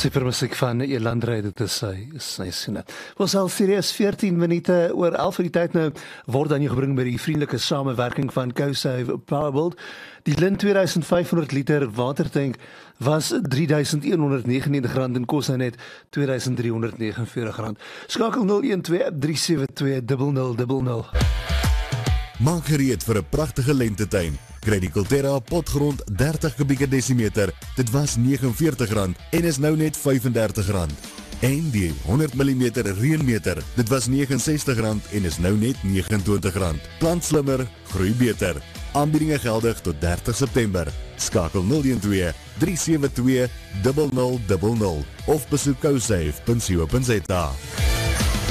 Super musiek van Elandrey, dit is sy sinne. Ons al serieus 14 minute oor 11 vir die tyd nou word aan jou gebring by die vriendelike samewerking van CoSave Powerbolt. Die Lin 2500 liter watertank was R3,199 en kos nou net R2,349. Skakel 012-372-0000. Maak gereed vir 'n pragtige lentetuin. Kry die Kulterra potgrond 30 kubieke desimeter. Dit was R49 en is nou net R35. En die 100 mm reënmeter. Dit was R69 en is nou net R29. Plant slimmer, groei beter. Aanbiedinge geldig tot 30 September. Skakel 012-372-0000 of besoek coSave.co.za.